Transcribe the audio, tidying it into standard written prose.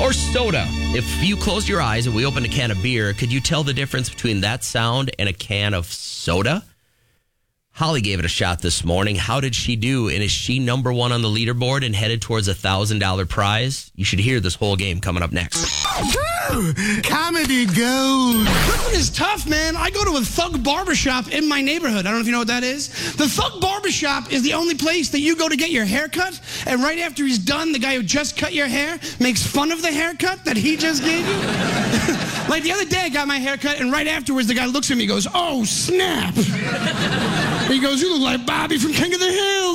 or soda? If you closed your eyes and we opened a can of beer, could you tell the difference between that sound and a can of soda? Holly gave it a shot this morning. How did she do? And is she number one on the leaderboard and headed towards a $1,000 prize? You should hear this whole game coming up next. Comedy gold. This one is tough, man. I go to a Thug Barbershop in my neighborhood. I don't know if you know what that is. The Thug Barbershop is the only place that you go to get your hair cut, and right after he's done, the guy who just cut your hair makes fun of the haircut that he just gave you. Like the other day, I got my hair cut, and right afterwards, the guy looks at me and goes, "Oh, snap." He goes, "You look like Bobby from King of the Hill."